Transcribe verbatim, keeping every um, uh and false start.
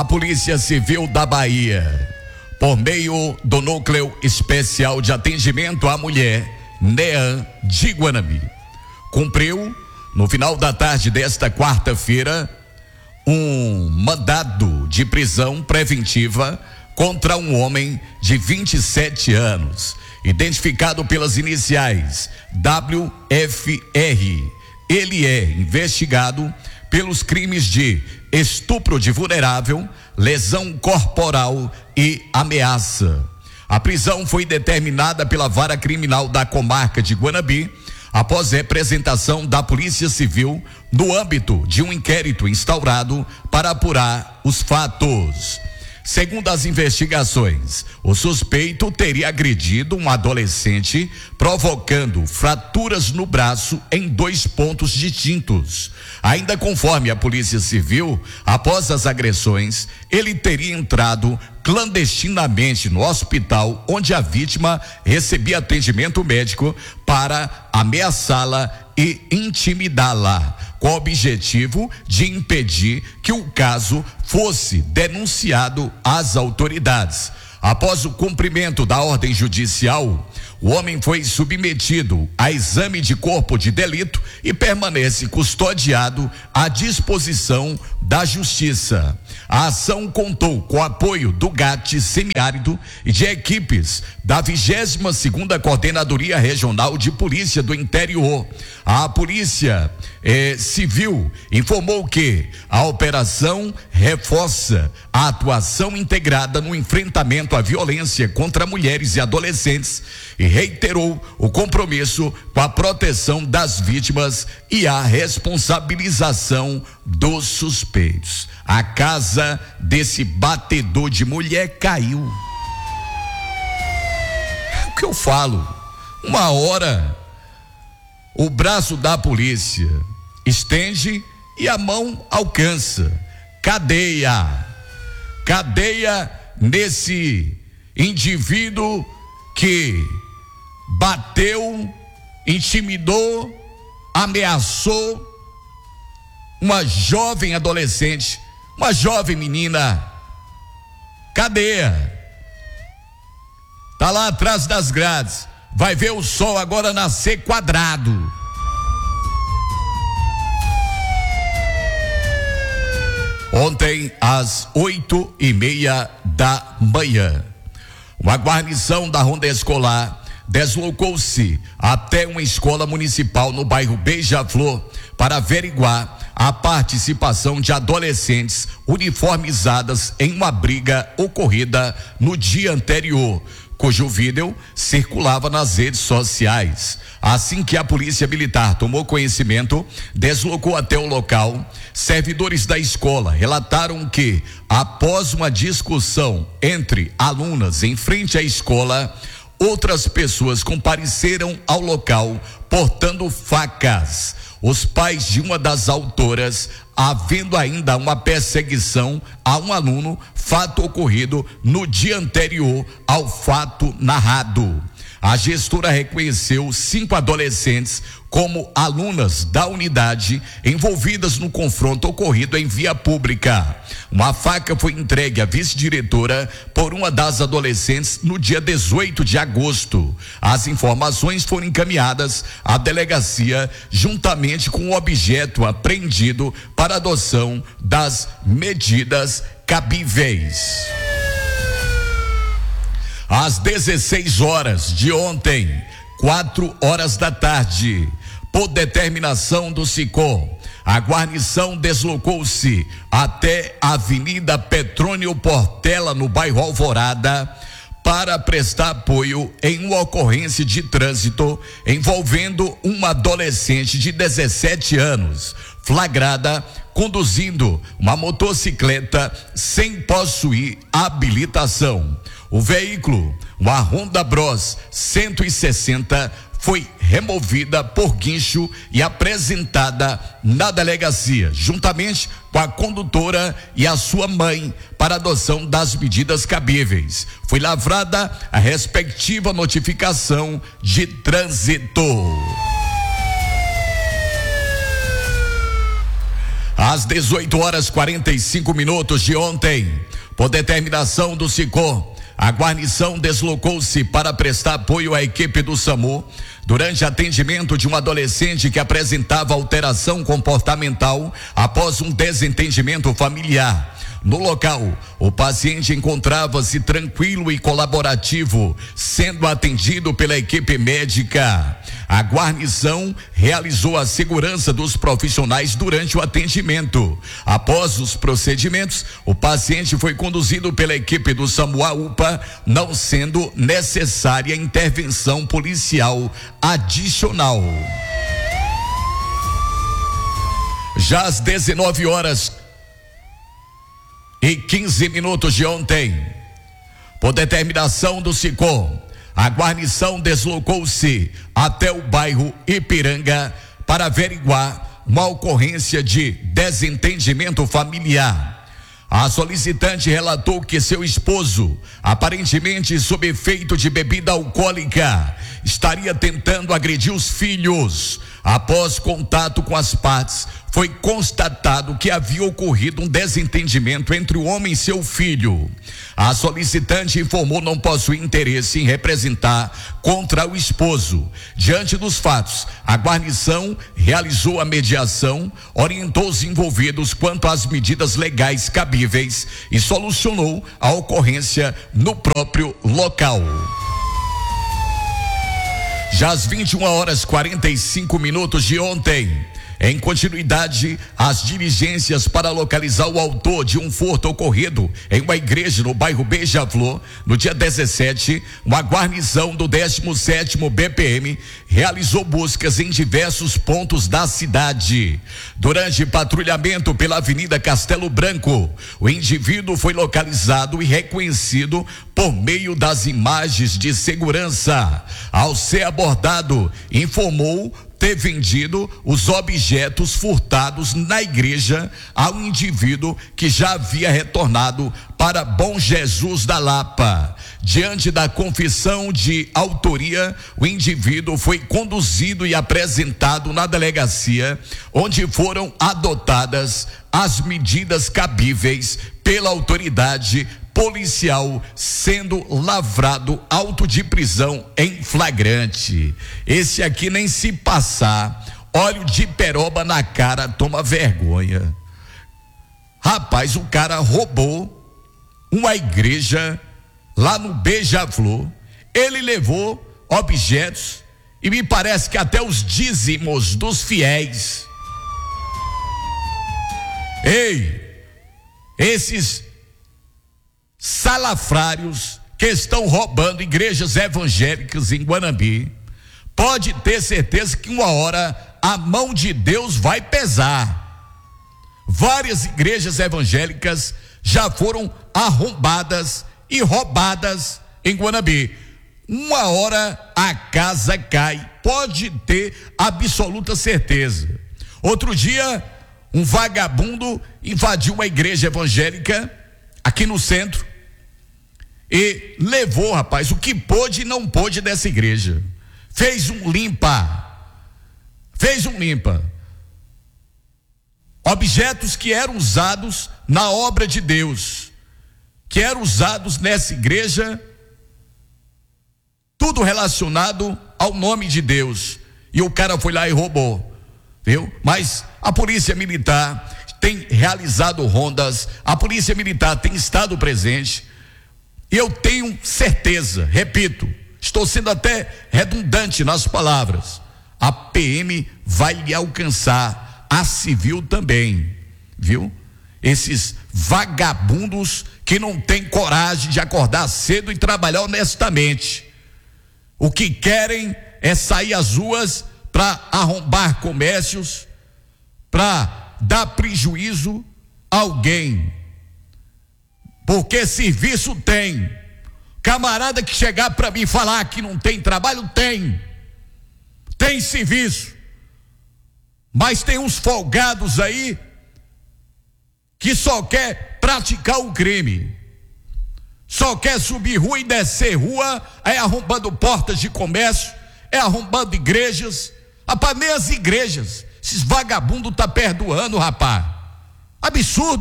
Polícia Civil da Bahia, por meio do Núcleo Especial de Atendimento à Mulher, NEAM de Guanabi, cumpriu, no final da tarde desta quarta-feira, um mandado de prisão preventiva contra um homem de vinte e sete anos, identificado pelas iniciais W F R. Ele é investigado pelos crimes de estupro de vulnerável, lesão corporal e ameaça. A prisão foi determinada pela Vara Criminal da Comarca de Guanabi, após representação da Polícia Civil no âmbito de um inquérito instaurado para apurar os fatos. Segundo as investigações, o suspeito teria agredido um adolescente, provocando fraturas no braço em dois pontos distintos. Ainda conforme a Polícia Civil, após as agressões, ele teria entrado clandestinamente no hospital onde a vítima recebia atendimento médico para ameaçá-la e intimidá-la, com o objetivo de impedir que o caso fosse denunciado às autoridades. Após o cumprimento da ordem judicial, o homem foi submetido a exame de corpo de delito e permanece custodiado à disposição da Justiça. A ação contou com o apoio do GAT Semiárido e de equipes da vigésima segunda Coordenadoria Regional de Polícia do Interior. A Polícia eh, Civil informou que a operação reforça a atuação integrada no enfrentamento à violência contra mulheres e adolescentes e reiterou o compromisso com a proteção das vítimas e a responsabilização dos suspeitos. A casa desse batedor de mulher caiu. É o que eu falo. Uma hora o braço da polícia estende e a mão alcança. Cadeia. Cadeia nesse indivíduo que bateu, intimidou, ameaçou uma jovem adolescente, uma jovem menina. Cadeia. Tá lá atrás das grades. Vai ver o sol agora nascer quadrado. Ontem, às oito e meia da manhã, uma guarnição da Ronda Escolar deslocou-se até uma escola municipal no bairro Beija-Flor para averiguar a participação de adolescentes uniformizadas em uma briga ocorrida no dia anterior, cujo vídeo circulava nas redes sociais. Assim que a Polícia Militar tomou conhecimento, deslocou até o local. Servidores da escola relataram que, após uma discussão entre alunas em frente à escola, outras pessoas compareceram ao local portando facas. Os pais de uma das autoras, havendo ainda uma perseguição a um aluno, fato ocorrido no dia anterior ao fato narrado. A gestora reconheceu cinco adolescentes como alunas da unidade envolvidas no confronto ocorrido em via pública. Uma faca foi entregue à vice-diretora por uma das adolescentes no dia dezoito de agosto. As informações foram encaminhadas à delegacia juntamente com o objeto apreendido para adoção das medidas cabíveis. Às dezesseis horas de ontem, quatro horas da tarde, por determinação do SICOM, a guarnição deslocou-se até a Avenida Petrônio Portela, no bairro Alvorada, para prestar apoio em uma ocorrência de trânsito envolvendo uma adolescente de dezessete anos, flagrada conduzindo uma motocicleta sem possuir habilitação. O veículo, uma Honda Bros cento e sessenta, foi removida por guincho e apresentada na delegacia, juntamente com a condutora e a sua mãe, para adoção das medidas cabíveis. Foi lavrada a respectiva notificação de trânsito. Às dezoito horas e quarenta e cinco minutos de ontem, por determinação do SICOM, a guarnição deslocou-se para prestar apoio à equipe do SAMU durante atendimento de um adolescente que apresentava alteração comportamental após um desentendimento familiar. No local, o paciente encontrava-se tranquilo e colaborativo, sendo atendido pela equipe médica. A guarnição realizou a segurança dos profissionais durante o atendimento. Após os procedimentos, o paciente foi conduzido pela equipe do SAMU-UPA, não sendo necessária intervenção policial adicional. Já às dezenove horas e quinze minutos de ontem, por determinação do SICOM, a guarnição deslocou-se até o bairro Ipiranga para averiguar uma ocorrência de desentendimento familiar. A solicitante relatou que seu esposo, aparentemente sob efeito de bebida alcoólica, estaria tentando agredir os filhos. Após contato com as partes, foi constatado que havia ocorrido um desentendimento entre o homem e seu filho. A solicitante informou não possuir interesse em representar contra o esposo. Diante dos fatos, a guarnição realizou a mediação, orientou os envolvidos quanto às medidas legais cabíveis e solucionou a ocorrência no próprio local. Já às vinte e uma horas e quarenta e cinco minutos de ontem, em continuidade às diligências para localizar o autor de um furto ocorrido em uma igreja no bairro Beija-Flor, no dia dezessete, uma guarnição do décimo sétimo B P M realizou buscas em diversos pontos da cidade. Durante patrulhamento pela Avenida Castelo Branco, o indivíduo foi localizado e reconhecido por meio das imagens de segurança. Ao ser abordado, informou ter vendido os objetos furtados na igreja a um indivíduo que já havia retornado para Bom Jesus da Lapa. Diante da confissão de autoria, o indivíduo foi conduzido e apresentado na delegacia, onde foram adotadas as medidas cabíveis pela autoridade policial, sendo lavrado auto de prisão em flagrante. Esse aqui nem se passar óleo de peroba na cara toma vergonha. Rapaz, o cara roubou uma igreja lá no Beija-Flor. Ele levou objetos e me parece que até os dízimos dos fiéis. Ei, esses salafrários que estão roubando igrejas evangélicas em Guanambi, pode ter certeza que uma hora a mão de Deus vai pesar. Várias igrejas evangélicas já foram arrombadas e roubadas em Guanambi. Uma hora a casa cai, pode ter absoluta certeza. Outro dia, um vagabundo invadiu uma igreja evangélica aqui no centro e levou, rapaz, o que pôde e não pôde dessa igreja. Fez um limpa, fez um limpa. Objetos que eram usados na obra de Deus, que eram usados nessa igreja, tudo relacionado ao nome de Deus. E o cara foi lá e roubou, viu? Mas a polícia militar tem realizado rondas, a polícia militar tem estado presente. E eu tenho certeza, repito, estou sendo até redundante nas palavras, a P M vai lhe alcançar, a civil também, viu? Esses vagabundos que não têm coragem de acordar cedo e trabalhar honestamente. O que querem é sair às ruas para arrombar comércios, para dar prejuízo a alguém. Porque serviço tem. Camarada que chegar para mim falar que não tem trabalho, tem. Tem serviço. Mas tem uns folgados aí que só quer praticar o crime. Só quer subir rua e descer rua, é arrombando portas de comércio, é arrombando igrejas. Rapaz, nem as igrejas, esses vagabundos tá perdoando, rapaz. Absurdo.